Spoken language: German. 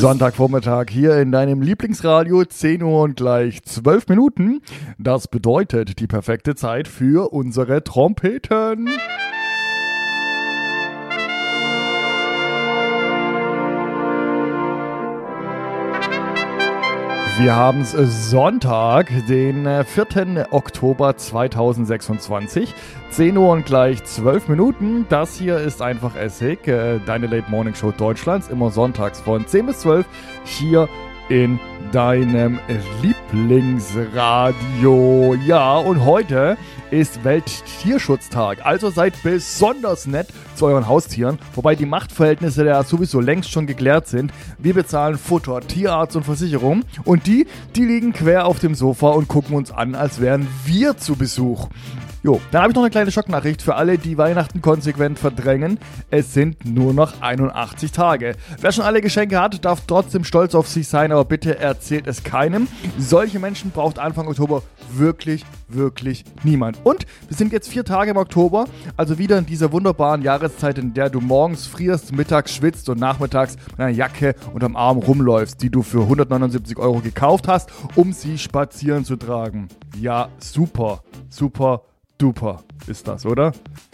Sonntagvormittag hier in deinem Lieblingsradio, 10 Uhr und gleich 12 Minuten. Das bedeutet die perfekte Zeit für unsere Trompeten. Wir haben es Sonntag, den 4. Oktober 2026, 10 Uhr und gleich 12 Minuten. Das hier ist einfach Essig, deine Late Morning Show Deutschlands, immer sonntags von 10 bis 12 hier in deinem Lieblingsradio. Ja, und heute ist Welttierschutztag, also seid besonders nett zu euren Haustieren, wobei die Machtverhältnisse ja sowieso längst schon geklärt sind. Wir bezahlen Futter, Tierarzt und Versicherung und die liegen quer auf dem Sofa und gucken uns an, als wären wir zu Besuch. Jo, dann habe ich noch eine kleine Schocknachricht für alle, die Weihnachten konsequent verdrängen. Es sind nur noch 81 Tage. Wer schon alle Geschenke hat, darf trotzdem stolz auf sich sein, aber bitte erzählt es keinem. Solche Menschen braucht Anfang Oktober wirklich, wirklich niemand. Und wir sind jetzt 4 Tage im Oktober, also wieder in dieser wunderbaren Jahreszeit, in der du morgens frierst, mittags schwitzt und nachmittags mit einer Jacke unterm Arm rumläufst, die du für 179 € gekauft hast, um sie spazieren zu tragen. Ja, super, super. Super ist das, oder?